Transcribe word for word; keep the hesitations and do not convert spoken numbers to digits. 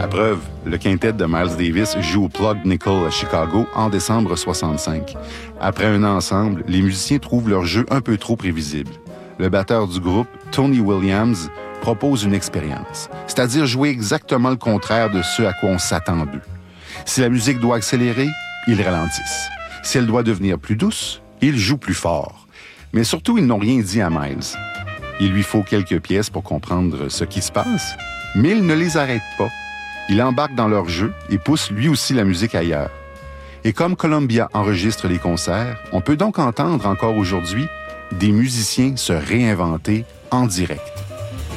La preuve, le quintet de Miles Davis joue au Plug Nickel à Chicago en décembre soixante-cinq. Après un an ensemble, les musiciens trouvent leur jeu un peu trop prévisible. Le batteur du groupe, Tony Williams, propose une expérience, c'est-à-dire jouer exactement le contraire de ce à quoi on s'attend d'eux. Si la musique doit accélérer, ils ralentissent. Si elle doit devenir plus douce, ils jouent plus fort. Mais surtout, ils n'ont rien dit à Miles. Il lui faut quelques pièces pour comprendre ce qui se passe, mais il ne les arrête pas. Il embarque dans leur jeu et pousse lui aussi la musique ailleurs. Et comme Columbia enregistre les concerts, on peut donc entendre encore aujourd'hui des musiciens se réinventer en direct.